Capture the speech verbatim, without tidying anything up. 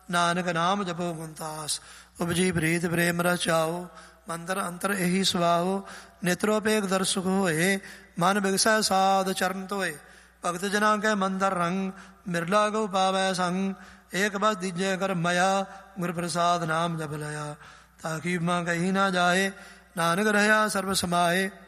ਨਾਨਕ ਨਾਮ ਜਪੋ ਗੁਣਤਾਸ। ਉਪਜੀ ਪ੍ਰੀਤ ਪ੍ਰੇਮ ਰਸ ਚਾਓ, ਮੰਦਰ ਅੰਤਰ ਇਹੀ ਸਵਾਹੋ। ਨੇਤਰੋ ਪੇਖ ਦਰਸ਼ਕ ਹੋਏ, ਮਨ ਬਿਗਸੈ ਸਾਧ ਚਰਨ ਧੋਏ। ਭਗਤ ਜਨਾ ਕੈ ਮੰਦਰ ਰੰਗ, ਮਿਰਲਾ ਗੋ ਪਾਵੈ ਸੰਗ। ਏਕ ਬਸ ਦੀਜੈ ਕਰ ਮਇਆ, ਗੁਰ ਪ੍ਰਸਾਦ ਨਾਮ ਜਪ ਲਿਆ। ਤਾਕੀ ਮਾਂ ਕਹੀ ਨਾ ਜਾਏ, ਨਾਨਕ ਰਹਿਆ ਸਰਬ ਸਮਾਏ।